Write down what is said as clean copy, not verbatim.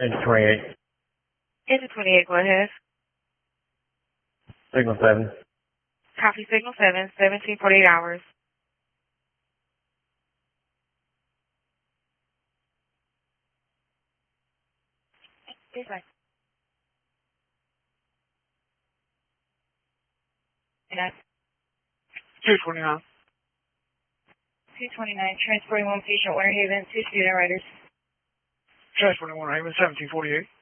Engine 28. Engine 28, go ahead. Signal 7. Copy signal 7, 1748 hours. This way. Yes. 229. 229, transporting one patient, Winter Haven, 2 student riders. Transporting Winter Haven, 1748.